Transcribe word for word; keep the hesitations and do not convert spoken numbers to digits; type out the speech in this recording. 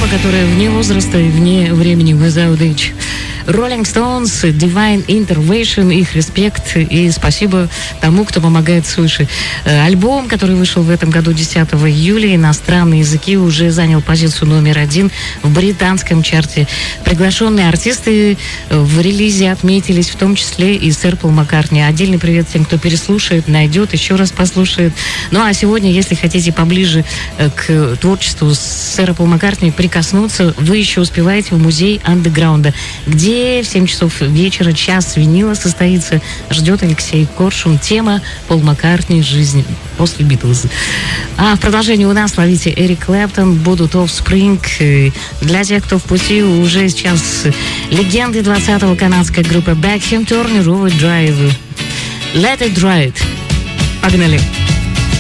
группа, которая вне возраста и вне времени, without age. Rolling Stones, Divine Intervention, их респект и спасибо тому, кто помогает свыше. Альбом, который вышел в этом году десятого июля, «Иностранные языки», уже занял позицию номер один в британском чарте. Приглашенные артисты в релизе отметились, в том числе и сэр Пол Маккартни. Отдельный привет тем, кто переслушает, найдет, еще раз послушает. Ну а сегодня, если хотите поближе к творчеству сэра Пола Маккартни прикоснуться, вы еще успеваете в музей андеграунда, где в семь часов вечера час винила состоится. Ждет Алексей Коршун. Тема Пол Маккартни «Жизнь после Битлз». А в продолжении у нас ловите Эрик Клэптон, будут Offspring. Для тех, кто в пути, уже сейчас легенды двадцатого, канадская группа Backхем Turner, Overdrive. Let it ride. Погнали.